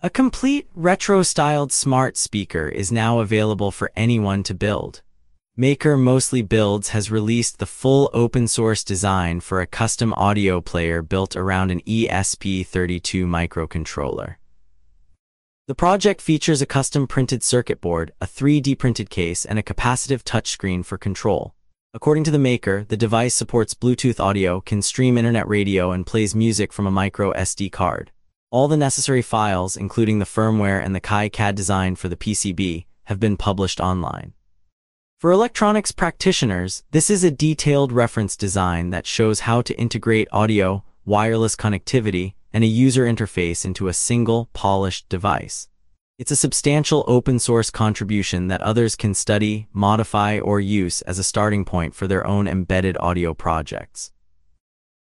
A complete, retro-styled smart speaker is now available for anyone to build. Maker Mostly Builds has released the full open-source design for a custom audio player built around an ESP32 microcontroller. The project features a custom printed circuit board, a 3D printed case, and a capacitive touchscreen for control. According to the maker, the device supports Bluetooth audio, can stream internet radio, and plays music from a micro SD card. All the necessary files, including the firmware and the KiCad design for the PCB, have been published online. For electronics practitioners, this is a detailed reference design that shows how to integrate audio, wireless connectivity, and a user interface into a single, polished device. It's a substantial open-source contribution that others can study, modify, or use as a starting point for their own embedded audio projects.